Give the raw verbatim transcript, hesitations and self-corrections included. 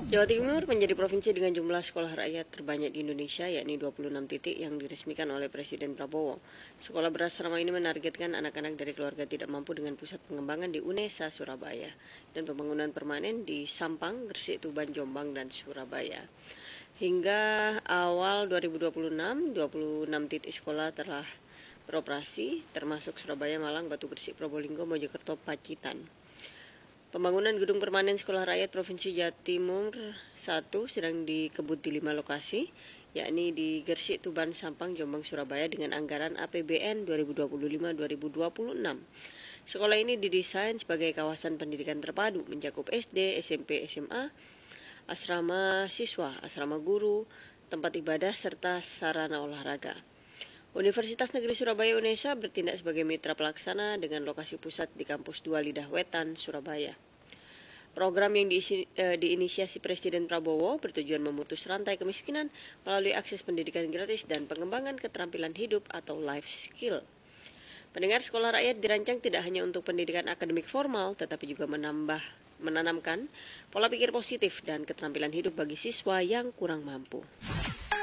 Jawa Timur menjadi provinsi dengan jumlah sekolah rakyat terbanyak di Indonesia, yakni dua puluh enam titik yang diresmikan oleh Presiden Prabowo. Sekolah berasrama ini menargetkan anak-anak dari keluarga tidak mampu dengan pusat pengembangan di UNESA Surabaya dan pembangunan permanen di Sampang, Gresik, Tuban, Jombang, dan Surabaya. Hingga awal dua ribu dua puluh enam, dua puluh enam titik sekolah telah beroperasi, termasuk Surabaya, Malang, Batu Gresik, Probolinggo, Mojokerto, Pacitan. Pembangunan gedung permanen Sekolah Rakyat Provinsi Jawa Timur satu sedang dikebut di lima lokasi, yakni di Gresik, Tuban, Sampang, Jombang, Surabaya dengan anggaran A P B N dua ribu dua puluh lima dua ribu dua puluh enam. Sekolah ini didesain sebagai kawasan pendidikan terpadu, mencakup S D, S M P, S M A, asrama siswa, asrama guru, tempat ibadah, serta sarana olahraga. Universitas Negeri Surabaya UNESA bertindak sebagai mitra pelaksana dengan lokasi pusat di kampus dua Lidah Wetan, Surabaya. Program yang diisi, eh, diinisiasi Presiden Prabowo bertujuan memutus rantai kemiskinan melalui akses pendidikan gratis dan pengembangan keterampilan hidup atau life skill. Pendengar, sekolah rakyat dirancang tidak hanya untuk pendidikan akademik formal, tetapi juga menambah menanamkan pola pikir positif dan keterampilan hidup bagi siswa yang kurang mampu.